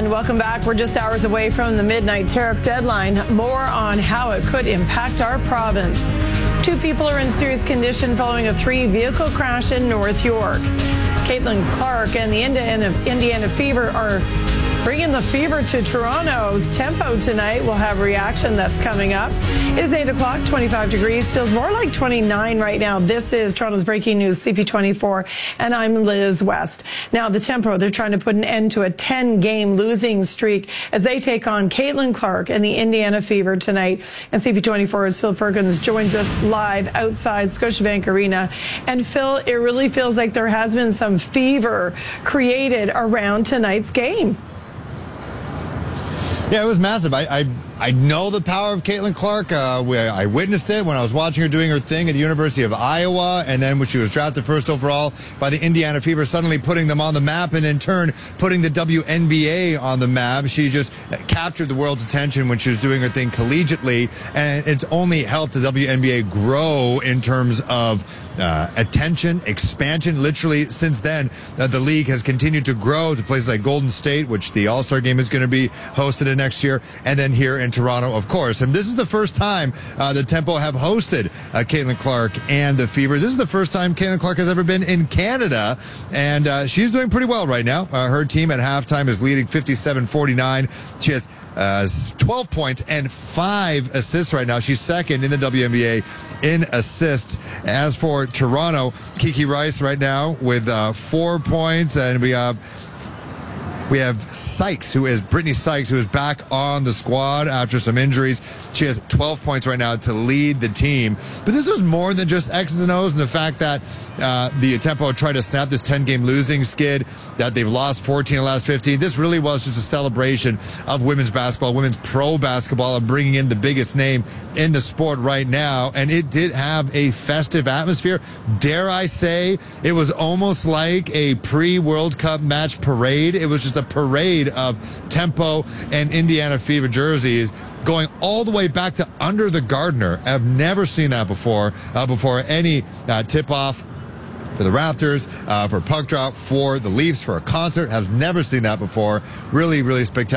And welcome back. We're just hours away from the midnight tariff deadline. More on how it could impact our province. 2 people are in serious condition following a 3-vehicle crash in North York. Caitlin Clark and the Indiana Fever are bringing the fever to Toronto's Tempo tonight. We'll have a reaction that's coming up. It is 8 o'clock, 25 degrees. Feels more like 29 right now. This is Toronto's Breaking News, CP24, and I'm Liz West. Now, the Tempo, they're trying to put an end to a 10-game losing streak as they take on Caitlin Clark and the Indiana Fever tonight. And CP24's Phil Perkins joins us live outside Scotiabank Arena. And Phil, it really feels like there has been some fever created around tonight's game. Yeah, it was massive. I know the power of Caitlin Clark. I witnessed it when I was watching her doing her thing at the University of Iowa, and then when she was drafted first overall by the Indiana Fever, suddenly putting them on the map, and in turn putting the WNBA on the map. She just captured the world's attention when she was doing her thing collegiately, and it's only helped the WNBA grow in terms of attention, expansion. Literally since then, the league has continued to grow to places like Golden State, which the All-Star game is going to be hosted in next year, and then here in Toronto, of course. And this is the first time the Tempo have hosted Caitlin Clark and the Fever. This is the first time Caitlin Clark has ever been in Canada, and she's doing pretty well right now. Her team at halftime is leading 57-49. She has 12 points and 5 assists right now. She's second in the WNBA in assists. As for Toronto, Kiki Rice right now with 4 points, and we have Sykes, Brittany Sykes, who is back on the squad after some injuries. She has 12 points right now to lead the team. But this was more than just X's and O's, and the fact that the Tempo tried to snap this 10-game losing skid, that they've lost 14 of the last 15. This really was just a celebration of women's basketball, women's pro basketball, and bringing in the biggest name in the sport right now. And it did have a festive atmosphere. Dare I say, it was almost like a pre-World Cup match parade. It was just a parade of Tempo and Indiana Fever jerseys going all the way back to under the Gardner. I've never seen that before any tip-off for the Raptors, for puck drop, for the Leafs, for a concert. Have never seen that before. Really, really spectacular.